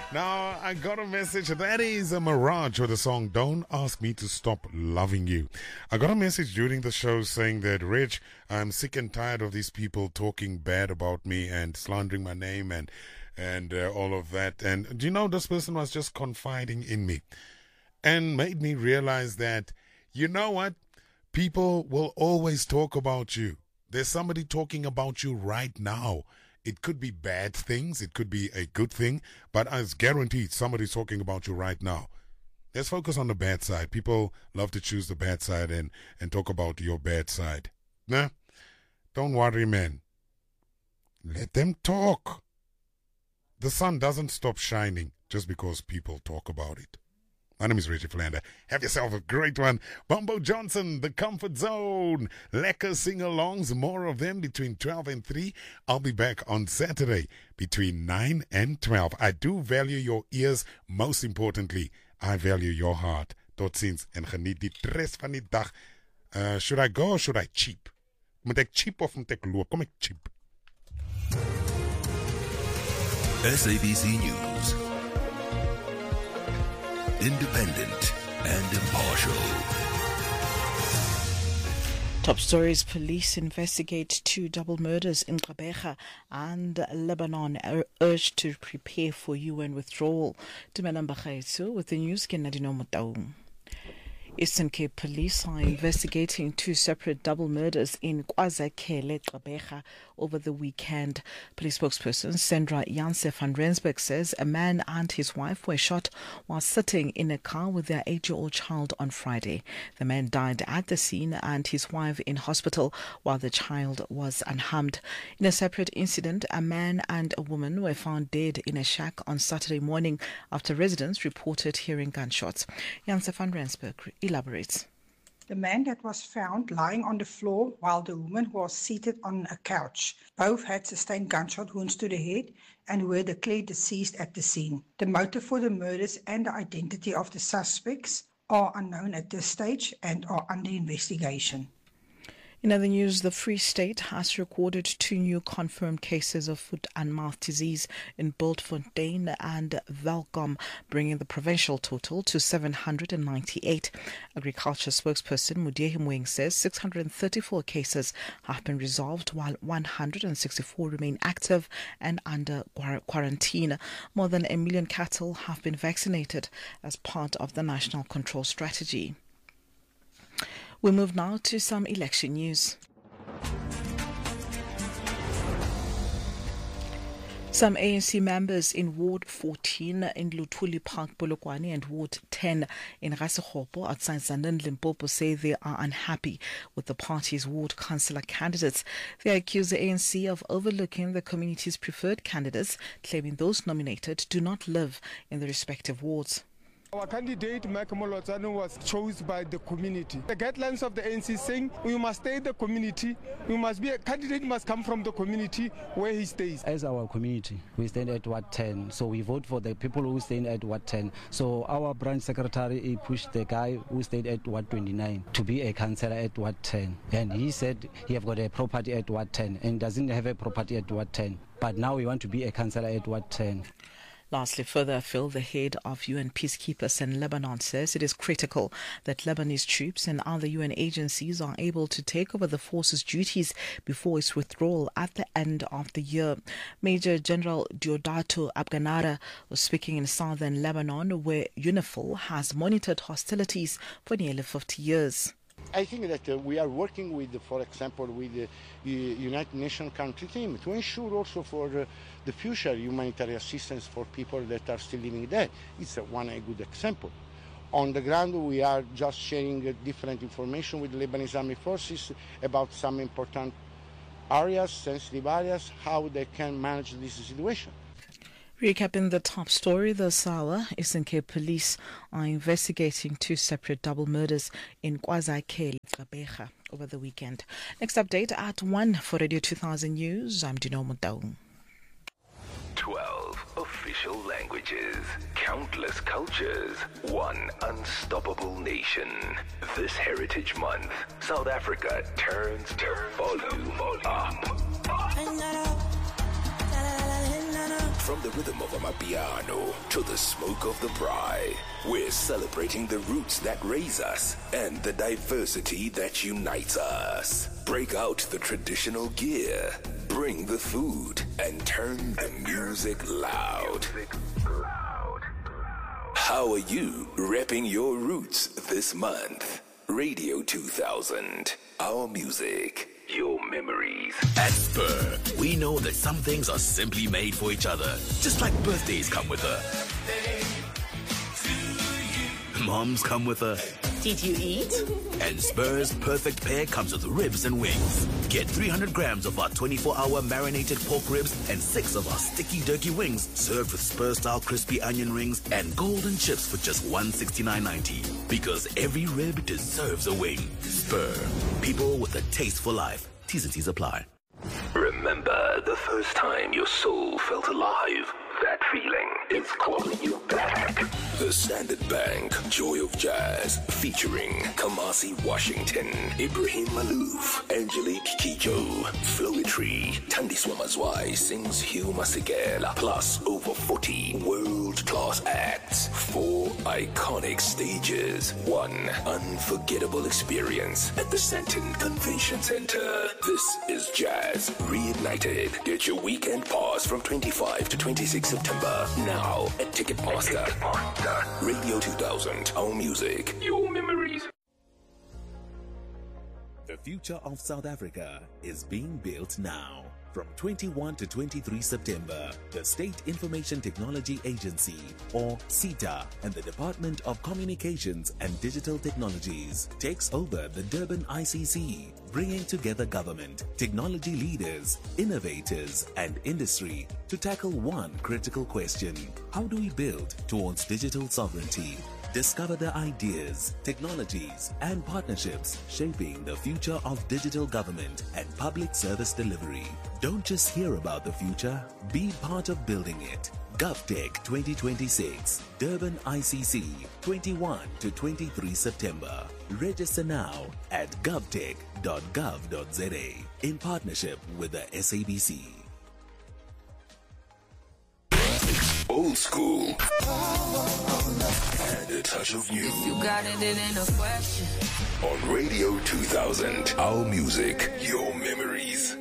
Now, I got a message. That is a Mirage with the song Don't Ask Me to Stop Loving You. I got a message during the show saying that, Rich, I'm sick and tired of these people talking bad about me and slandering my name and all of that. And do you know, this person was just confiding in me and made me realize that, you know what? People will always talk about you. There's somebody talking about you right now. It could be bad things. It could be a good thing. But I guaranteed somebody's talking about you right now. Let's focus on the bad side. People love to choose the bad side and talk about your bad side. Nah, don't worry, man. Let them talk. The sun doesn't stop shining just because people talk about it. My name is Reggie Philander. Have yourself a great one. Bumbo Johnson, The Comfort Zone. Lekker sing-alongs, more of them between 12 and 3. I'll be back on Saturday between 9 and 12. I do value your ears. Most importantly, I value your heart. Tot ziens en geniet die rest van die dag. Should I go or should I cheap? Moet ek cheap of moet ek loop? Kom ek cheap. SABC News. Independent and impartial. Top stories: police investigate 2 double murders in Gqeberha, and Lebanon are urged to prepare for UN withdrawal. Dumelang Bagaetso with the news. Ke Nadino Motaung. Eastern Cape Police are investigating 2 separate double murders in KwaZakhele, Gqeberha over the weekend. Police spokesperson Sandra Janse van Rensburg says a man and his wife were shot while sitting in a car with their 8-year-old child on Friday. The man died at the scene and his wife in hospital while the child was unharmed. In a separate incident, a man and a woman were found dead in a shack on Saturday morning after residents reported hearing gunshots. Janse van Rensburg elaborates. The man that was found lying on the floor while the woman was seated on a couch. Both had sustained gunshot wounds to the head and were declared deceased at the scene. The motive for the murders and the identity of the suspects are unknown at this stage and are under investigation. In other news, the Free State has recorded 2 new confirmed cases of foot and mouth disease in Bultfontein and Welkom, bringing the provincial total to 798. Agriculture spokesperson Mudieh Moeng says 634 cases have been resolved while 164 remain active and under quarantine. More than 1 million cattle have been vaccinated as part of the National Control Strategy. We move now to some election news. Some ANC members in Ward 14 in Luthuli Park, Polokwane, and Ward 10 in Rassekgopo outside Zandani, Limpopo say they are unhappy with the party's ward councillor candidates. They accuse the ANC of overlooking the community's preferred candidates, claiming those nominated do not live in the respective wards. Our candidate, Mike Molotsano, was chosen by the community. The guidelines of the ANC saying we must stay in the community, a candidate must come from the community where he stays. As our community, we stand at Ward 10, so we vote for the people who stand at Ward 10. So our branch secretary, he pushed the guy who stayed at Ward 29 to be a councillor at Ward 10. And he said he have got a property at Ward 10 and doesn't have a property at Ward 10. But now we want to be a councillor at Ward 10. Lastly, further afield, the head of UN peacekeepers in Lebanon says it is critical that Lebanese troops and other UN agencies are able to take over the force's duties before its withdrawal at the end of the year. Major General Diodato Abganara was speaking in southern Lebanon, where UNIFIL has monitored hostilities for nearly 50 years. I think that we are working with, for example, with the United Nations country team to ensure also for the future humanitarian assistance for people that are still living there. It's a good example. On the ground, we are just sharing different information with the Lebanese Army Forces about some important areas, sensitive areas, how they can manage this situation. Recapping the top story this hour, Eastern Cape Police are investigating 2 separate double murders in KwaZakhele, Gqeberha over the weekend. Next update at 1 for Radio 2000 News. I'm Dino Motaung. 12 official languages, countless cultures, one unstoppable nation. This Heritage Month, South Africa turns volume up. From the rhythm of Amapiano to the smoke of the braai, we're celebrating the roots that raise us and the diversity that unites us. Break out the traditional gear, bring the food, and turn the music loud. How are you repping your roots this month? Radio 2000, our music, your memories. At Spur, we know that some things are simply made for each other, just like birthdays come with a moms come with a did you eat? And Spur's perfect pair comes with ribs and wings. Get 300 grams of our 24-hour marinated pork ribs and 6 of our sticky turkey wings served with Spur-style crispy onion rings and golden chips for just $169.90. Because every rib deserves a wing. Spur. People with a taste for life. T's and C's apply. Remember the first time your soul felt alive? That feeling, it's calling you back. The Standard Bank Joy of Jazz, featuring Kamasi Washington, Ibrahim Malouf, Angelique Kijo, Flowetry, Tandiswa Mazwai sings Hugh Masekela, plus over 40 world-class acts, 4 iconic stages, 1 unforgettable experience at the Sandton Convention Center. This is Jazz Reignited. Get your weekend pass from 25 to 26 September, now at Ticketmaster. Radio 2000, our music, your memories. The future of South Africa is being built now. From 21 to 23 September, the State Information Technology Agency, or SITA, and the Department of Communications and Digital Technologies takes over the Durban ICC, bringing together government, technology leaders, innovators, and industry to tackle one critical question: how do we build towards digital sovereignty? Discover the ideas, technologies, and partnerships shaping the future of digital government and public service delivery. Don't just hear about the future, be part of building it. GovTech 2026, Durban ICC, 21 to 23 September. Register now at govtech.gov.za in partnership with the SABC. Old school and a touch of new. You got it, it ain't a question. On Radio 2000, our music, your memories.